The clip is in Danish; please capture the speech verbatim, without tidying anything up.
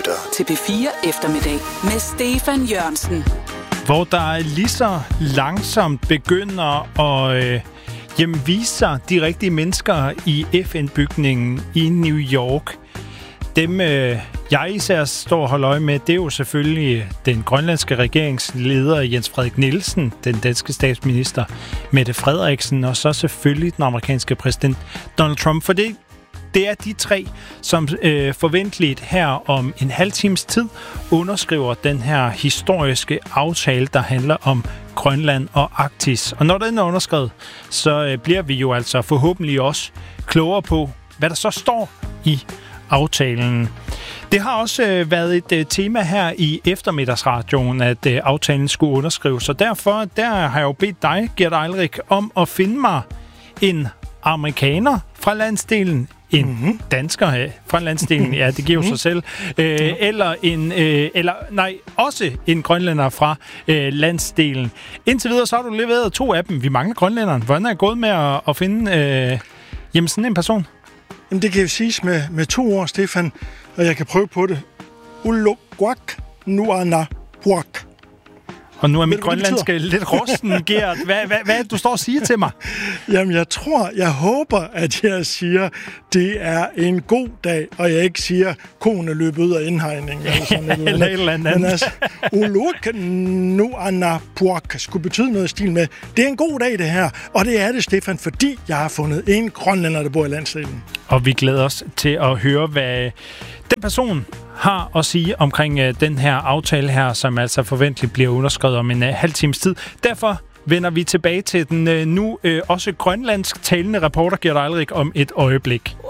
lytter til P fire Eftermiddag med Stefan Jørgensen. Hvor der lige så langsomt begynder at øh, jamen, vise sig de rigtige mennesker i F N-bygningen i New York. Dem, øh, jeg især står og holder øje med, det er jo selvfølgelig den grønlandske regeringsleder Jens Frederik Nielsen, den danske statsminister Mette Frederiksen, og så selvfølgelig den amerikanske præsident Donald Trump. For det, det er de tre, som øh, forventeligt her om en halv times tid underskriver den her historiske aftale, der handler om Grønland og Arktis. Og når den er underskrevet, så øh, bliver vi jo altså forhåbentlig også klogere på, hvad der så står i aftalen. Det har også øh, været et øh, tema her i eftermiddagsradioen, at øh, aftalen skulle underskrives, og derfor der har jeg jo bedt dig, Gert Eilrik, om at finde mig en amerikaner fra landsdelen, en mm-hmm. dansker fra landsdelen, ja, det giver jo sig selv, øh, eller en, øh, eller nej, også en grønlænder fra øh, landsdelen. Indtil videre så har du leveret to af dem. Vi mangler grønlænderen. Hvordan er det gået med at, at finde øh, jamen sådan en person? Jamen, det kan jo siges med, med to ord, Stefan, og jeg kan prøve på det. Ulukwak nuanapuak. Og nu er mit grønlandske lidt rusten, Gert. Hvad, hvad, hvad du står og siger til mig? Jamen, jeg tror, jeg håber, at jeg siger, det er en god dag, og jeg ikke siger, konen er løbet ud af indhegningen. Eller sådan eller, eller, eller andet. Men altså, Ulukwak nuanapuak skulle betyde noget i stil med, det er en god dag, det her. Og det er det, Stefan, fordi jeg har fundet en grønlænder, der bor i landsdelen. Og vi glæder os til at høre, hvad den person har at sige omkring uh, den her aftale her, som altså forventeligt bliver underskrevet om en uh, halv times tid. Derfor vender vi tilbage til den uh, nu uh, også grønlandsk talende reporter Gert Eilrik om et øjeblik.